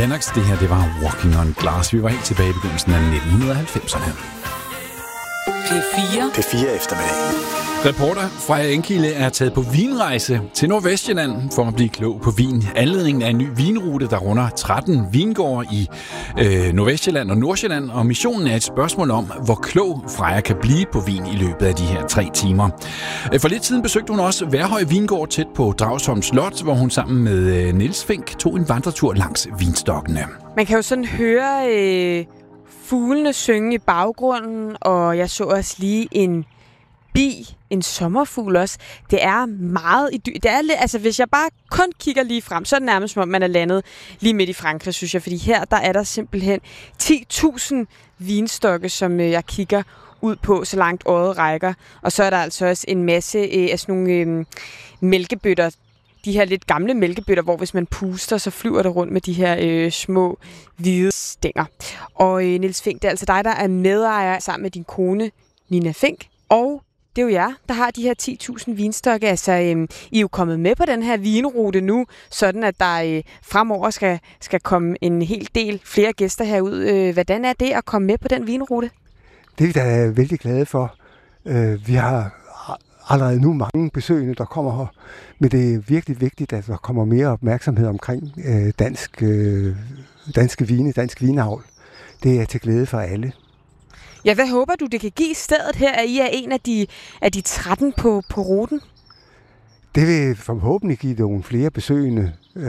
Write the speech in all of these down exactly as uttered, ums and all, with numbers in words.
Lennox, det her, det var Walking on Glass. Vi var helt tilbage i begyndelsen af nitten halvfemserne. P fire. P fire eftermiddag. Reporter Freja Enkilde er taget på vinrejse til Nordvestjylland for at blive klog på vin. Anledningen er en ny vinrute, der runder tretten vingårde i øh, Nordvestjylland og Nordsjælland, og missionen er et spørgsmål om, hvor klog Freja kan blive på vin i løbet af de her tre timer. For lidt siden besøgte hun også Værhøj Vingård tæt på Dragsholm Slot, hvor hun sammen med øh, Niels Fink tog en vandretur langs vinstokkene. Man kan jo sådan høre øh, fuglene synge i baggrunden, og jeg så også lige en bi, en sommerfugl også. Det er meget idyl. Det er lidt, altså hvis jeg bare kun kigger lige frem, så er det nærmest som om man er landet lige midt i Frankrig, synes jeg, fordi her der er der simpelthen ti tusind vinstokke, som øh, jeg kigger ud på, så langt øjet rækker. Og så er der altså også en masse øh, af sådan nogle øh, mælkebøtter, de her lidt gamle mælkebøtter, hvor hvis man puster, så flyver det rundt med de her øh, små hvide stænger. Og øh, Niels Fink, det er altså dig, der er medejer sammen med din kone, Nina Fink, og det er jo jer, der har de her ti tusind vinstokke. Altså, øhm, I er jo kommet med på den her vinrute nu, sådan at der øh, fremover skal, skal komme en hel del flere gæster herud. Øh, hvordan er det at komme med på den vinrute? Det er vi da vældig glade for. Øh, vi har allerede nu mange besøgende, der kommer her, men det er virkelig vigtigt, at der kommer mere opmærksomhed omkring øh, dansk, øh, danske vine, dansk vinavl. Det er til glæde for alle. Ja, hvad håber du, det kan give stedet her, at I er en af de, af de tretten på, på ruten? Det vil forhåbentlig give nogle flere besøgende.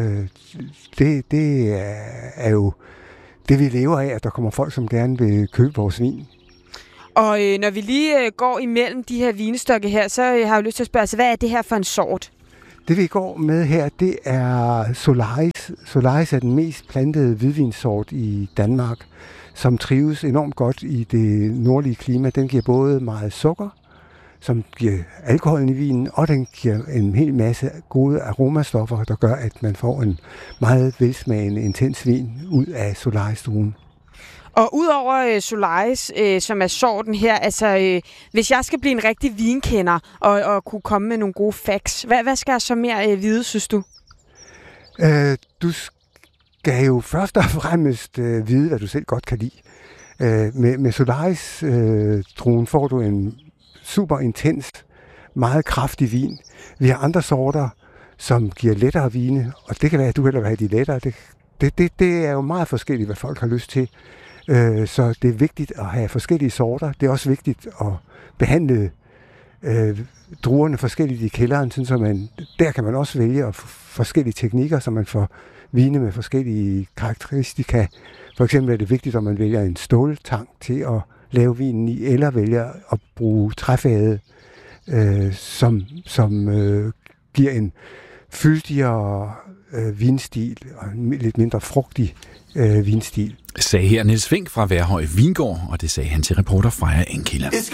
Det, det er jo det, vi lever af, at der kommer folk, som gerne vil købe vores vin. Og øh, når vi lige øh, går imellem de her vinstokke her, så øh, har jeg lyst til at spørge, altså, hvad er det her for en sort? Det vi går med her, det er Solaris. Solaris er den mest plantede hvidvinsort i Danmark, som trives enormt godt i det nordlige klima. Den giver både meget sukker, som giver alkoholen i vinen, og den giver en hel masse gode aromastoffer, der gør, at man får en meget velsmagende, intens vin ud af Solaris-druen. Og udover øh, Solaris, øh, som er sorten her, altså øh, hvis jeg skal blive en rigtig vinkender og, og kunne komme med nogle gode facts, hvad, hvad skal jeg så mere øh, vide, synes du? Øh, du skal jo først og fremmest øh, vide, hvad du selv godt kan lide. Øh, med, med Solaris-druen øh, får du en super intens, meget kraftig vin. Vi har andre sorter, som giver lettere vine, og det kan være, at du heller vil have de lettere. Det, det, det, det er jo meget forskelligt, hvad folk har lyst til. Øh, så det er vigtigt at have forskellige sorter. Det er også vigtigt at behandle øh, druerne forskelligt i kælderen, så man, der kan man også vælge at forskellige teknikker, så man får vine med forskellige karakteristika. For eksempel er det vigtigt, at man vælger en ståltank til at lave vinen i, eller vælger at bruge træfade, øh, som, som øh, giver en fyldigere øh, vinstil og en lidt mindre frugtig øh, vinstil. Sagde her Niels Fink fra Værhøj Vingård, og det sagde han til reporter Freja Enkilde.